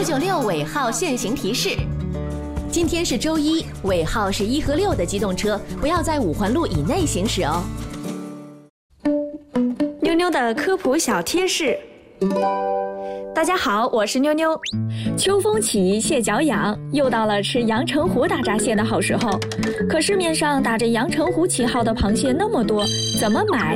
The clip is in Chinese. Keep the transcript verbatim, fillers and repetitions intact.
九六尾号限行提示：今天是周一，尾号是一和六的机动车不要在五环路以内行驶哦。 妞妞的科普小贴士。大家好，我是妞妞。秋风起，蟹脚痒，又到了吃阳澄湖大闸蟹的好时候。可市面上打着阳澄湖旗号的螃蟹那么多，怎么买